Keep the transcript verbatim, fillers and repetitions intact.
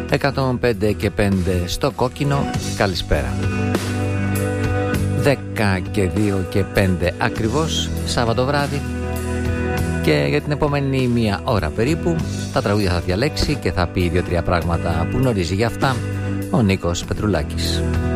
εκατόν πέντε και πέντε στο κόκκινο, καλησπέρα. δέκα και δύο και πέντε ακριβώς, Σάββατο βράδυ. Και για την επόμενη μία ώρα περίπου τα τραγούδια θα διαλέξει και θα πει δύο-τρία πράγματα που γνωρίζει για αυτά ο Νίκος Πετρουλάκης.